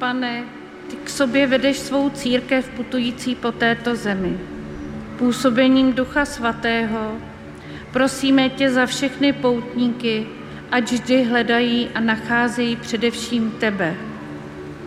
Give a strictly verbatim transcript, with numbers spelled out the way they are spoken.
Pane, ty k sobě vedeš svou církev putující po této zemi. Působením Ducha Svatého prosíme tě za všechny poutníky, ať vždy hledají a nacházejí především tebe.